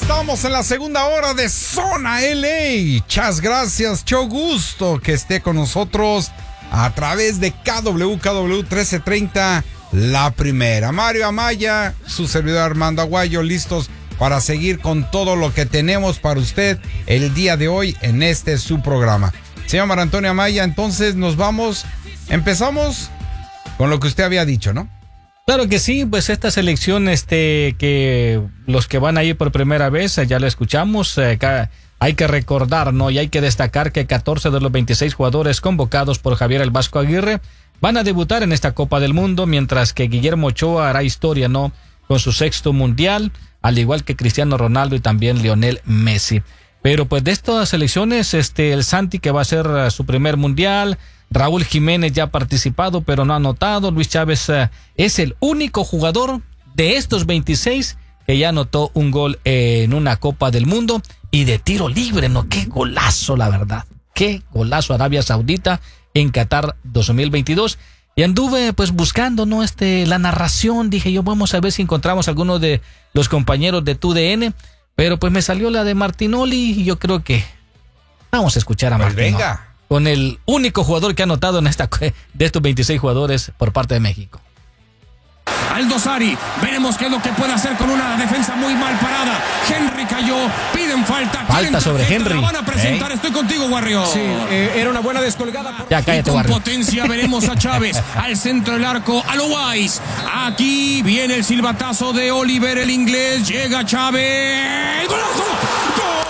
estamos en la segunda hora de Zona LA. Muchas gracias, mucho gusto que esté con nosotros a través de KW 1330, la primera. Mario Amaya, su servidor Armando Aguayo, listos para seguir con todo lo que tenemos para usted el día de hoy en este su programa. Señor Mar Antonio Amaya, entonces empezamos con lo que usted había dicho, ¿no? Claro que sí, pues esta selección, que los que van a ir por primera vez, ya lo escuchamos, hay que recordar, ¿no? Y hay que destacar que 14 de los 26 jugadores convocados por Javier El Vasco Aguirre van a debutar en esta Copa del Mundo, mientras que Guillermo Ochoa hará historia, ¿no? Con su sexto mundial, al igual que Cristiano Ronaldo y también Lionel Messi. Pero pues de estas selecciones, el Santi, que va a ser su primer mundial, Raúl Jiménez ya ha participado pero no ha anotado, Luis Chávez es el único jugador de estos 26 que ya anotó un gol en una Copa del Mundo y de tiro libre, ¿no? Qué golazo, la verdad, qué golazo Arabia Saudita en Qatar 2022. Y anduve pues buscando, ¿no? La narración, dije yo, vamos a ver si encontramos alguno de los compañeros de TUDN, pero pues me salió la de Martinoli y yo creo que vamos a escuchar a Martinoli. Venga. Con el único jugador que ha anotado de estos 26 jugadores por parte de México. Aldo Sari, veremos qué es lo que puede hacer con una defensa muy mal parada. Henry cayó, piden falta. Falta sobre Henry. La van a presentar, estoy contigo, Warrior. Sí, era una buena descolgada. Ya cállate, y con Warrior. potencia veremos a Chávez al centro del arco, a lo Wise. Aquí viene el silbatazo de Oliver, el inglés. Llega Chávez. ¡Golazo! ¡Gol!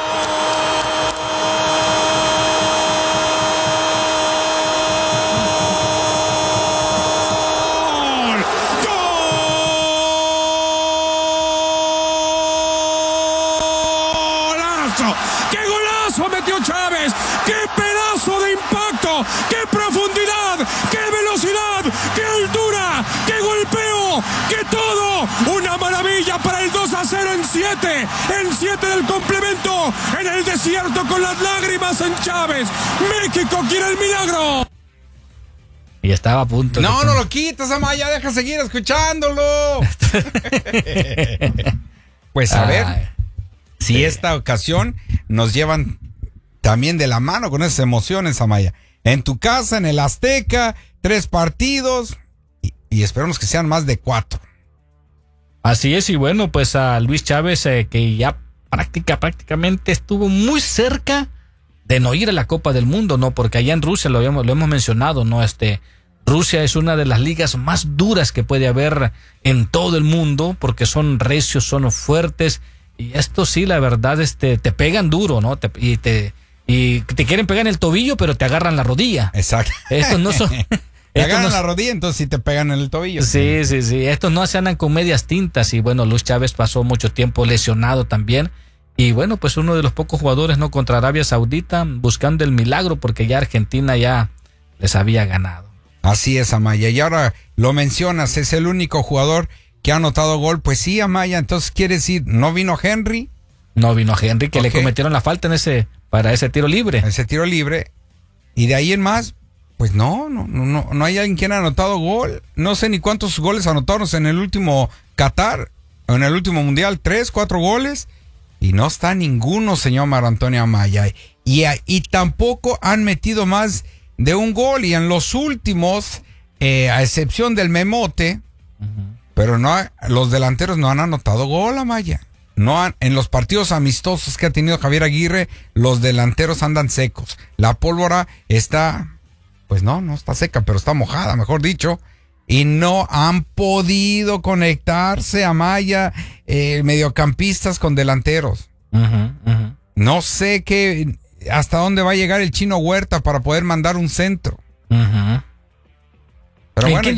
¡Qué golazo metió Chávez! ¡Qué pedazo de impacto! ¡Qué profundidad! ¡Qué velocidad! ¡Qué altura! ¡Qué golpeo! ¡Qué todo! ¡Una maravilla para el 2-0 en 7! En 7 del complemento. En el desierto con las lágrimas en Chávez. ¡México quiere el milagro! Y estaba a punto. No lo quitas, Amaya, deja seguir escuchándolo. Pues a ver si esta ocasión nos llevan también de la mano con esas emociones, Amaya. En tu casa, en el Azteca, 3 partidos y esperemos que sean más de 4. Así es, y bueno, pues a Luis Chávez, que ya prácticamente estuvo muy cerca de no ir a la Copa del Mundo, ¿no? Porque allá en Rusia lo hemos mencionado, ¿no? Rusia es una de las ligas más duras que puede haber en todo el mundo, porque son recios, son fuertes. Y esto sí, la verdad, te pegan duro, ¿no? Y te quieren pegar en el tobillo, pero te agarran la rodilla. Exacto. Estos no son... Te agarran la rodilla, entonces sí te pegan en el tobillo. Sí. Estos no se andan con medias tintas. Y bueno, Luis Chávez pasó mucho tiempo lesionado también. Y bueno, pues uno de los pocos jugadores, ¿no? Contra Arabia Saudita, buscando el milagro, porque ya Argentina ya les había ganado. Así es, Amaya. Y ahora lo mencionas, es el único jugador que ha anotado gol. Pues sí, Amaya, entonces quiere decir, ¿no vino Henry? No vino Henry, que le cometieron la falta para ese tiro libre. Ese tiro libre. Y de ahí en más, pues no hay alguien quien ha anotado gol. No sé ni cuántos goles anotaron en el último Qatar, en el último Mundial, 3, 4 goles. Y no está ninguno, señor Mar Antonio Amaya. Y tampoco han metido más de un gol. Y en los últimos, a excepción del Memote, pero los delanteros no han anotado gol, Amaya. En los partidos amistosos que ha tenido Javier Aguirre, los delanteros andan secos. La pólvora está, pues no está seca, pero está mojada, mejor dicho. Y no han podido conectarse, Amaya, mediocampistas con delanteros. No sé hasta dónde va a llegar el Chino Huerta para poder mandar un centro. Pero bueno.